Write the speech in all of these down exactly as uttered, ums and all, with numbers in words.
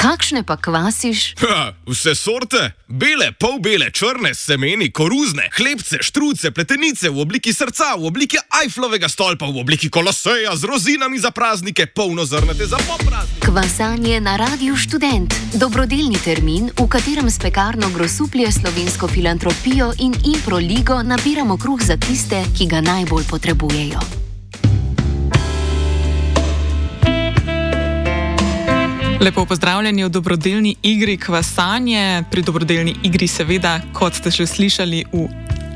Kakšne pa kvasiš? Ha, vse sorte. Bele, polbele, črne, semeni, koruzne, hlebce, štruce, pletenice v obliki srca, v obliki Eifflovega stolpa, v obliki koloseja z rozinami za praznike, polnozrnate za popraznike. Kvasanje na Radiu Študent. Dobrodelni termin, v katerem s pekarno Grosuplje, Slovensko filantropijo in Impro ligo nabiramo kruh za tiste, ki ga najbolj potrebujejo. Lepo pozdravljeni v dobrodelni igri Kvasanje. Pri dobrodelni igri seveda, kot ste že slišali, v,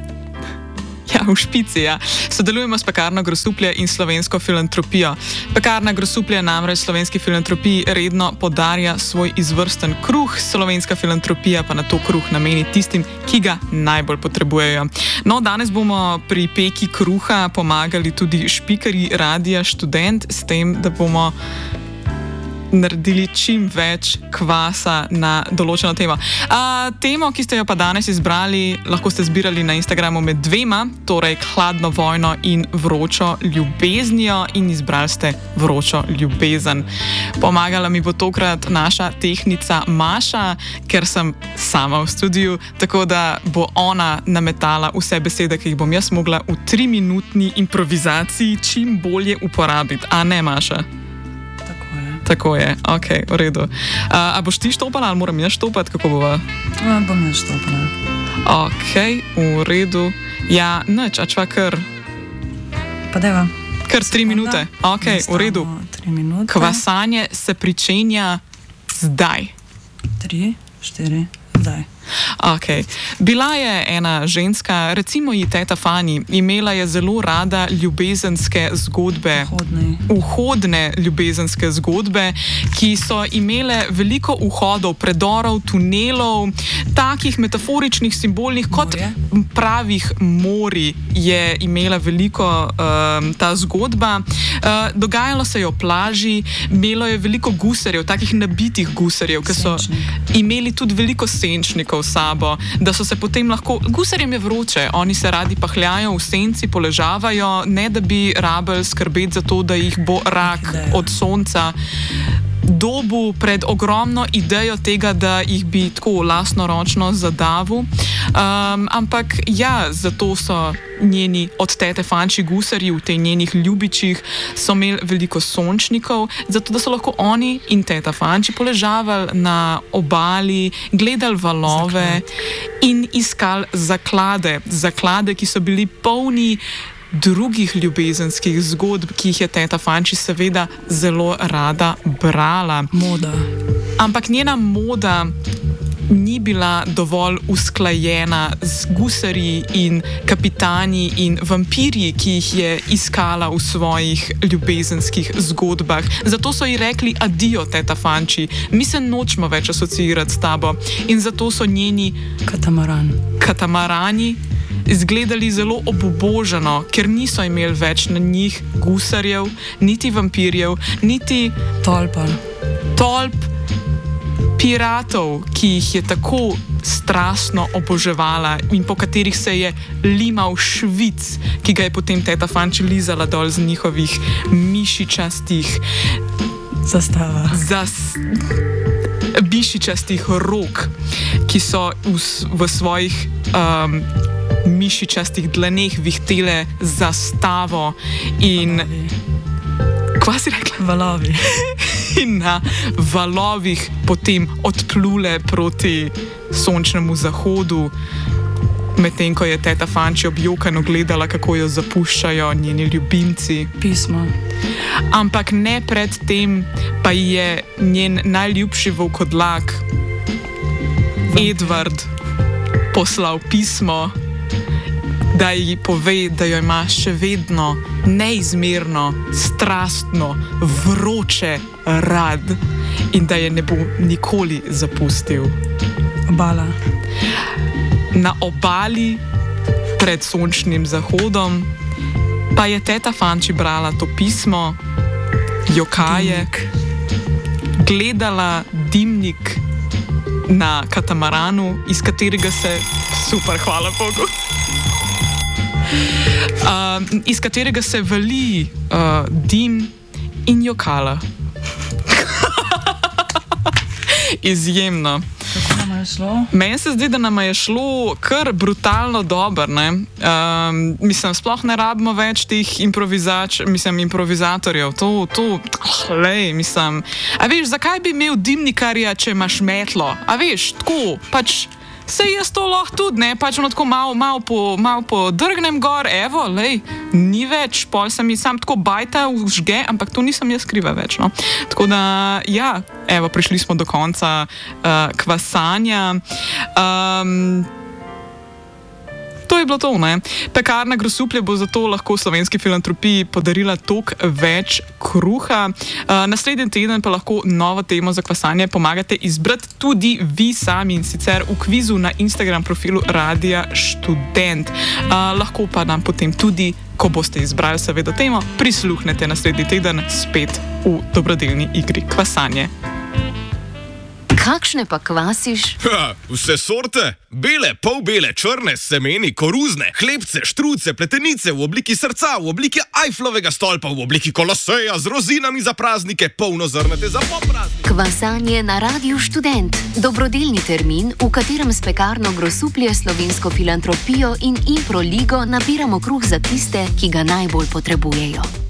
ja, v špici, ja. Sodelujemo s pekarno Grosuplje in Slovensko filantropijo. Pekarna Grosuplje namreč Slovenski filantropiji redno podarja svoj izvrsten kruh, Slovenska filantropija pa na to kruh nameni tistim, ki ga najbolj potrebujejo. No, danes bomo pri peki kruha pomagali tudi špikarji Radia Študent s tem, da bomo naredili čim več kvasa na določeno temo. A, temo, ki ste jo pa danes izbrali, lahko ste zbirali na Instagramu med dvema, torej hladno vojno in vročo ljubeznijo, in izbrali ste vročo ljubezen. Pomagala mi bo tokrat naša tehnica Maša, ker sem sama v studiu, tako da bo ona nametala vse besede, ki jih bom jaz mogla v triminutni improvizaciji čim bolje uporabiti. A ne, Maša? Tako je, ok, v redu. A, a boš ti štopala ali moram jaz štopati, kako bova? A, bom jaz štopala. Ok, v redu. Ja, nič, a čva kar? Pa deva. Kar tri minute. Ok, v redu. Tri minute. Kvasanje se pričenja zdaj. Tri, štiri, zdaj. Ok. Bila je ena ženska, recimo ji teta Fani, imela je zelo rada ljubezenske zgodbe. Vhodne. Vhodne ljubezenske zgodbe, ki so imele veliko vhodov, predorov, tunelov, takih metaforičnih, simbolnih, kot pravih morij je imela veliko um, ta zgodba. Uh, dogajalo se je o plaži, imelo je veliko gusarjev, takih nabitih gusarjev, ki so imeli tudi veliko senčnikov sabo, da so se potem lahko, gusarjem je vroče, oni se radi pahljajo v senci, poležavajo, ne da bi rabili skrbeti za to, da jih bo rak od sonca dobu pred ogromno idejo tega, da jih bi tako lastnoročno zadavil. Um, ampak ja, zato so njeni od tete Fanči gusarji v tej njenih ljubičih so imeli veliko sončnikov, zato da so lahko oni in teta Fanči poležavali na obali, gledali valove in iskali zaklade. Zaklade, ki so bili polni drugih ljubezenskih zgodb, ki jih je teta Fanči seveda zelo rada brala. Moda. Ampak njena moda ni bila dovolj usklajena z gusarji in kapitani in vampirji, ki jih je iskala v svojih ljubezenskih zgodbah. Zato so ji rekli adijo, teta Fanči, mi se nočemo več asociirati s tabo. In zato so njeni Katamaran. katamarani izgledali zelo obubožano, ker niso imeli več na njih gusarjev, niti vampirjev, niti Tolpa. tolp piratov, ki jih je tako strastno oboževala in po katerih se je limal švic, ki ga je potem teta Fanči lizala dol z njihovih mišičastih Zastava. Zas... mišičastih rok, ki so v, v svojih um, mišičastih dlaneh vihtele zastavo in... Kva si rekla? Valovi. In na valovih potem odplule proti sončnemu zahodu, medtem ko je teta Fanči objokano gledala, kako jo zapuščajo njeni ljubimci. Pismo. Ampak ne pred tem pa je njen najljubši volkodlak Edvard poslal pismo, da ji pove, da jo ima še vedno neizmerno, strastno, vroče rad in da je ne bo nikoli zapustil. Obala. Na obali pred sončnim zahodom pa je teta Fanči brala to pismo, jokaje, gledala dimnik na katamaranu, iz katerega se... Super, hvala Bogu. Uh, iz katerega se vali uh, dim in jokala. Izjemno. Kako nam je šlo? Meni se zdi, da nam je šlo kar brutalno dobro. Um, mislim, sploh ne rabimo več teh improvizač, mislim, improvizatorjev. To, to, lej, mislim. A veš, zakaj bi imel dimnikarja, če imaš metlo? A veš, tako, pač. Sej jaz to lahko tudi, ne, pač ono tako malo mal po, mal podrgnem gor, evo, lej, ni več, pol se mi sam tako bajta vžge, ampak to nisem jaz kriva več, no. Tako da, ja, evo, prišli smo do konca uh, kvasanja. Um, To je bilo to, ne? Pekarna Grosuplje bo zato lahko slovenski filantropiji podarila tok več kruha. Uh, naslednji teden pa lahko novo temo za kvasanje pomagate izbrati tudi vi sami in sicer v kvizu na Instagram profilu Radia Študent. Uh, lahko pa nam potem tudi, ko boste izbrali seveda temo, prisluhnete naslednji teden spet v dobrodelni igri Kvasanje. Kakšne pa kvasiš? Ha, vse sorte, bele, polbele, črne, semeni, koruzne, hlebce, štruce, pletenice v obliki srca, v obliki Eifflovega stolpa, v obliki koloseja z rozinami za praznike, polnozrnate za popraznike. Kvasanje na Radiu Študent. Dobrodelni termin, v katerem s Pekarno Grosuplje, slovensko filantropijo in Impro ligo nabiramo kruh za tiste, ki ga najbolj potrebujejo.